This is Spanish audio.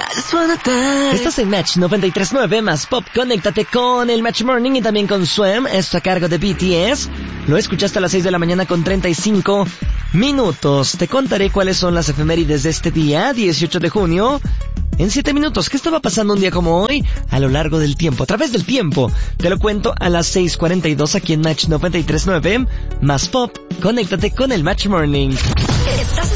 Estás en Match 93.9 más Pop. Conéctate con el Match Morning y también con Swim. Esto a cargo de BTS. Lo escuchaste a las 6 de la mañana con 35 minutos. Te contaré cuáles son las efemérides de este día, 18 de junio. En 7 minutos, ¿qué estaba pasando un día como hoy? A lo largo del tiempo, a través del tiempo. Te lo cuento a las 6:42 aquí en Match 93.9 más Pop. Conéctate con el Match Morning.